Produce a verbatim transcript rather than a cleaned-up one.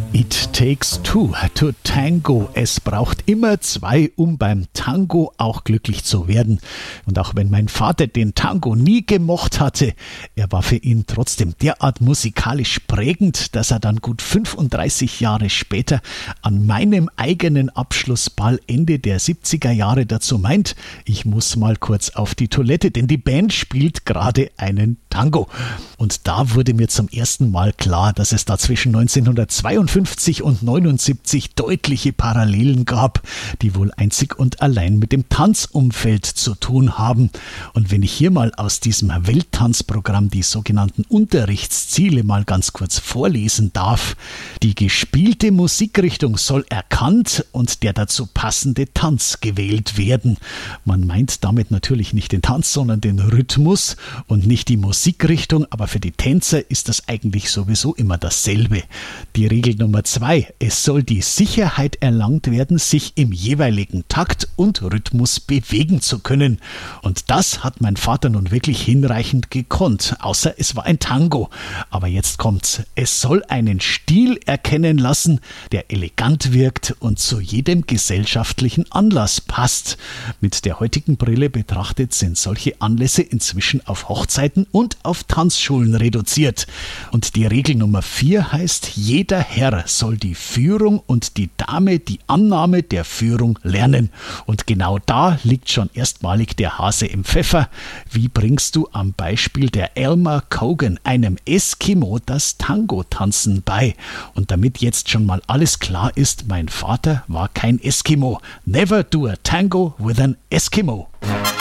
It takes two to tango. Es braucht immer zwei, um beim Tango auch glücklich zu werden. Und auch wenn mein Vater den Tango nie gemocht hatte, er war für ihn trotzdem derart musikalisch prägend, dass er dann gut fünfunddreißig Jahre später an meinem eigenen Abschlussball Ende der siebziger Jahre dazu meint, ich muss mal kurz auf die Toilette, denn die Band spielt gerade einen Tango. Und da wurde mir zum ersten Mal klar, dass es da zwischen neunzehnhundertzweiundfünfzig und neunundsiebzig deutliche Parallelen gab, die wohl einzig und allein mit dem Tanzumfeld zu tun haben. Und wenn ich hier mal aus diesem Welttanzprogramm die sogenannten Unterrichtsziele mal ganz kurz vorlesen darf: Die gespielte Musikrichtung soll erkannt und der dazu passende Tanz gewählt werden. Man meint damit natürlich nicht den Tanz, sondern den Rhythmus und nicht die Musikrichtung, aber für die Tänzer ist das eigentlich sowieso immer dasselbe. Die Regel Nummer zwei: Es soll die Sicherheit erlangt werden, sich im jeweiligen Takt und Rhythmus bewegen zu können. Und das hat mein Vater nun wirklich hinreichend gekonnt, außer es war ein Tango. Aber jetzt kommt's: Es soll einen Stil erkennen lassen, der elegant wirkt und zu jedem gesellschaftlichen Anlass passt. Mit der heutigen Brille betrachtet sind solche Anlässe inzwischen auf Hochzeiten und auf Tanzschulen reduziert. Und die Regel Nummer vier heißt: Jeder Herr soll die Führung und die Dame die Annahme der Führung lernen. Und genau da liegt schon erstmalig der Hase im Pfeffer. Wie bringst du am Beispiel der Elmer Cogan einem Eskimo das Tango-Tanzen bei? Und damit jetzt schon mal alles klar ist, mein Vater war kein Eskimo. Never do a tango with an Eskimo.